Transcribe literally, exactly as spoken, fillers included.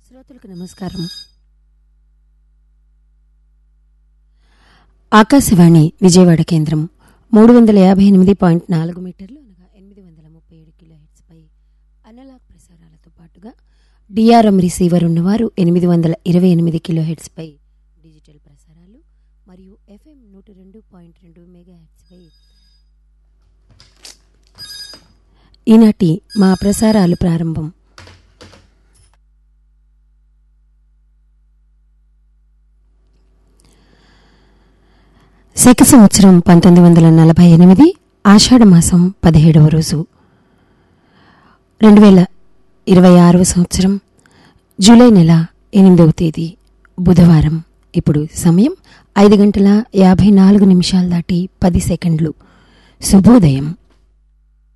శ్రోతలకు నమస్కారం. ఆకాశవాణి విజయవాడ కేంద్రం మూడు వందల యాభై ఎనిమిది పాయింట్ నాలుగు మీటర్లు అనగా ఎనిమిది వందల ముప్పై ఏడు కిలో హెర్ట్జ్ పై అనలాగ్ ప్రసారాలతో పాటుగా డిఆర్ఎం రిసీవర్ ఉన్నవారు ఎనిమిది వందల ఇరవై ఎనిమిది కిలో హెర్ట్జ్ పై డిజిటల్ ప్రసారాలు మరియు ఎఫ్ఎం నూట రెండు పాయింట్ రెండు మెగా హెర్ట్జ్ పై ఈనాటి మా ప్రసారాలు ప్రారంభం. శక సంవత్సరం పంతొమ్మిది వందల నలభై ఎనిమిది ఆషాఢమాసం పదిహేడవ రోజు, రెండు వేల ఇరవై ఆరవ సంవత్సరం జూలై నెల ఎనిమిదవ తేదీ బుధవారం. ఇప్పుడు సమయం ఐదు గంటల యాభై నాలుగు నిమిషాలు దాటి పది సెకండ్లు. శుభోదయం.